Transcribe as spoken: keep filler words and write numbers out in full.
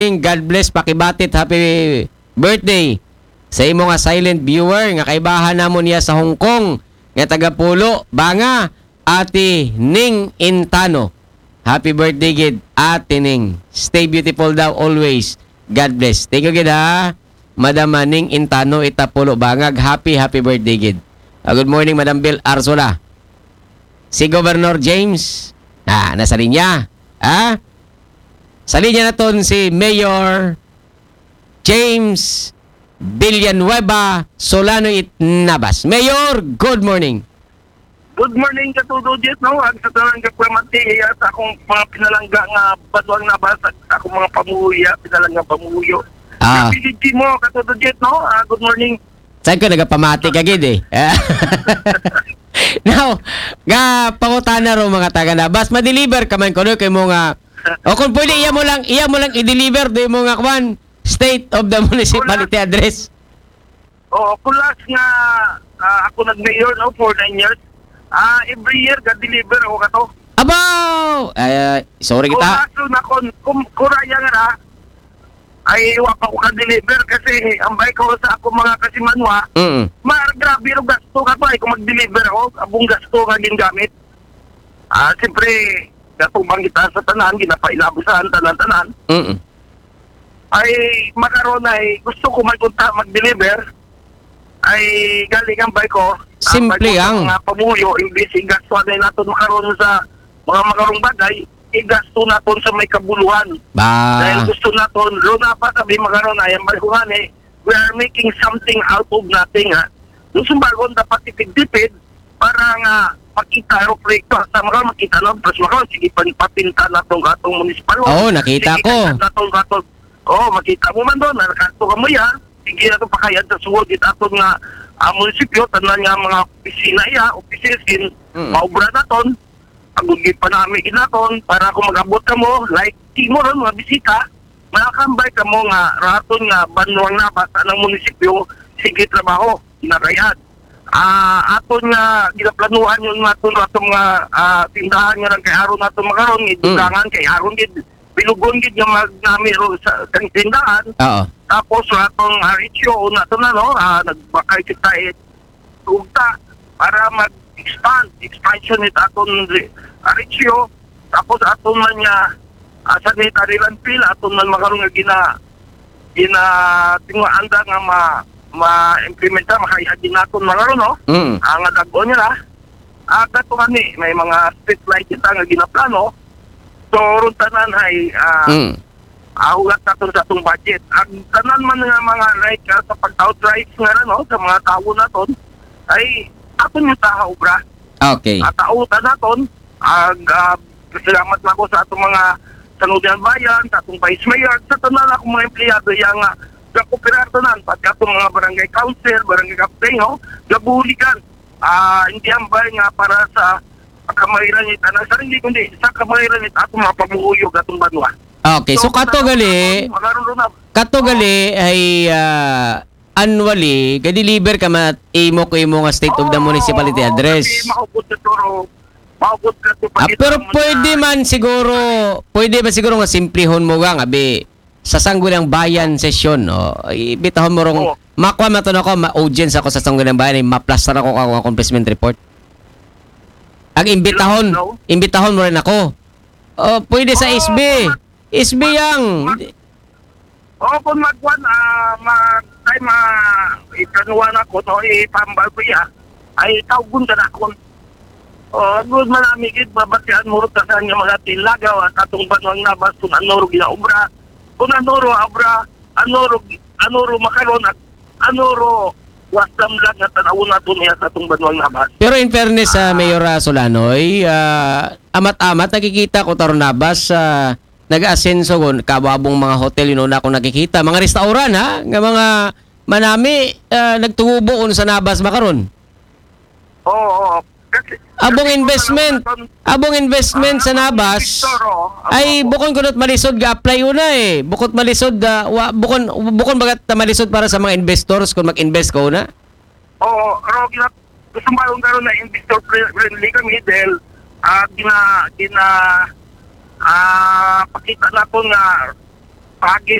God bless, pakibatit, happy birthday sa imo nga silent viewer nga kaibahan namon niya sa Hong Kong nga taga Pulo, Banga, Ate Ning Intano. Happy birthday gid, Ate Ning. Stay beautiful daw always. God bless. Thank you gid ha. Madam Ning Intano, Itapulo, Bangag. Happy happy birthday gid. Uh, good morning Madam Bill Arzola. Si Governor James, ah, nasa linya. Ah? Sa linya na ton si Mayor James Villanueva Solano Itnabas. Mayor, good morning. Good morning ka to Jet, no? Ang sa talang kapamati sa akong mga pinalangga nga badwang nabas at akong mga pamuya, pinalangga pamuyo. Ah. Napiliti mo ka to Jet, no? Uh, good morning. Saan ko nagapamati kagid eh. Now, nga pangutana ro mga taga Nabas, ma-deliver ka man kuno kay mo nga o kung pwede iya mo lang iya mo lang i-deliver do mo nga kwan state of the municipality kulas, address. Oh, kulas nga uh, ako nag-mayor no for nine years. Ah, uh, every year ga deliver ako kato. Abaw! Ay, uh, sorry kita. Kulas na kon kum kuraya nga na ay wa pa ko ka-deliver kasi ang bay ko sa ako mga kasimanwa. Mm. Mar grabe ro gasto ka pa kung mag-deliver ako, abong gasto nga gingamit. Ah, siyempre gatubang kita sa tanan, ginapailabusan tanan-tanan. Mm. Ay makaroon ay gusto ko magpunta mag-deliver ay galing ang bay ko. Simple ang mga pamuyo imbis gasto na naton makaroon sa mga makarong bagay, igasto naton sa may kabuluhan. Ba. Dahil gusto naton luna pa sabi makaroon ay ang baykuhan eh, we are making something out of nothing ha. Yung sumbagon dapat tipid-tipid para nga makita ang proyekto sa mga makita no plus mga sige panipapinta natong atong municipal. Oo, oh, nakita sige, ko. Natong atong oh, makita mo man doon nakato ka mo ya. Sige na ito pakayad sa suwod it atong nga uh, munisipyo tanan nga mga opisina ya, opisina mm. maubra naton. Agugit pa namin inaton para kung mag-abot ka mo like timo ron mga bisita makakambay ka mo nga raton nga banwang na basta ng munisipyo sige trabaho inarayad. Ah, uh, aton nga ginaplanuhan yung nga aton atong nga uh, tindahan nga lang kay aron naton makaron gidugangan mm. kay aron gid bilugon gid nga magnami ro sa kang tindahan. Oo. Tapos atong uh, ratio naton na no uh, nagbakay kita eh tugta para mag expand expansion it aton uh, ratio tapos aton man nga uh, sanitary landfill aton man makaron nga gina gina tinguanda nga ma ma-implementa makayagin naton makaron no. Mm. Ang uh, dagon niya ah kato ni may mga street light kita nga ginaplano so ron tanan ay uh, mm. ahulat naton sa atong budget ang tanan man nga mga right uh, sa pag-out rights nga no sa mga tao naton ay aton yung taha obra. Okay. At tautan naton ag uh, salamat na ko sa atong mga sanudian bayan, sa atong vice mayor, sa tanan akong mga empleyado yang uh, gakooperar tanan pagka atong mga barangay council, barangay captain no, gabulikan. Ah, uh, hindi ang bay nga para sa kamairan ni tanang sarili kundi sa kamairan ni atong mga pamuyog atong banwa. Okay, so, so kato gali, kato gali ay uh, annually, ga-deliver ka mat imo ko imo nga state oh, of the municipality address. Maubot ka turo. Maubot ka to. Ah, pero pwede na, man siguro, pwede ba siguro nga simplihon mo nga abi sa Sangguniang Bayan session, no? Ibitahon mo rong oh. Makuha maton ako, ma-audience ako sa Sangguniang Bayan, ay ma-plaster ako ang accomplishment report. Ang imbitahon, no? Imbitahon mo rin ako. Oh, pwede sa oh, S B. S B yang. O oh, kung magwan, uh, mag, ay ma, ikanuwan ako, to, ipambal ko ya, ay tawgun ka na ako. O, oh, good malamigit, babatian mo rin kasan nga mga tilagaw at atong banwang nabas kung ano rin ginaobra. Kung ano rin obra, ano rin, ano rin makaroon at ano rin wasdam lang at tanawon nato niya sa atong banwang nabas. Pero in fairness sa uh, Mayor Solanoy, uh, amat-amat nakikita ko taron nabas sa uh, nag-asenso ko, kababong mga hotel, yun na akong nakikita. Mga restauran, ha? Nga mga manami, uh, nagtubo ko sa Nabas makaron. Oo, oo. Kasi, abong kasi investment, abong investment uh, sa Nabas, ay bukon kunot malisod, ga-apply una eh. Bukod malisod, uh, wa, bukon, bukon bagat malisod para sa mga investors kung mag-invest ko na? Oo, pero gusto mo yung karoon na investor friendly kami dahil uh, gina, gina, Ah, uh, pakita na po nga pagi